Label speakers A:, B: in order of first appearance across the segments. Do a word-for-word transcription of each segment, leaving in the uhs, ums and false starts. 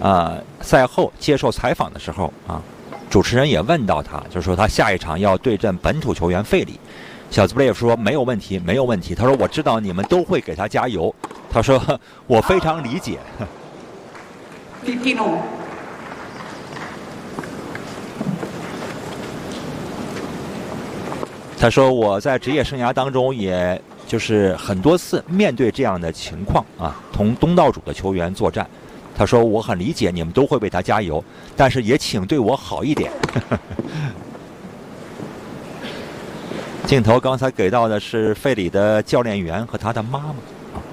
A: 呃，赛后接受采访的时候啊，主持人也问到他，就是说他下一场要对阵本土球员费里。小兹布列夫说没有问题，没有问题。他说我知道你们都会给他加油。他说我非常理解。他说我在职业生涯当中，也就是很多次面对这样的情况啊，同东道主的球员作战。他说我很理解你们都会为他加油，但是也请对我好一点。镜头刚才给到的是费里的教练员和他的妈妈。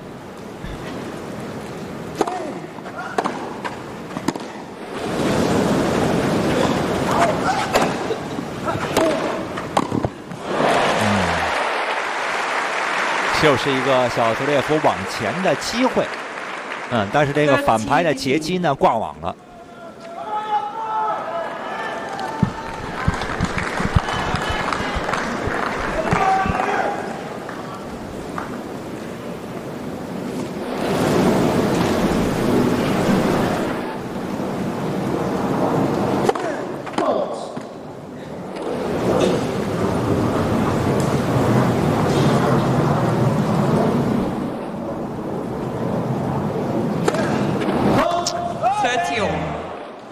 A: 嗯，就是一个小图列夫往前的机会，嗯，但是这个反拍的截击呢挂网了。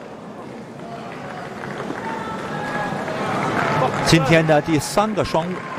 A: 今天的第三个双误。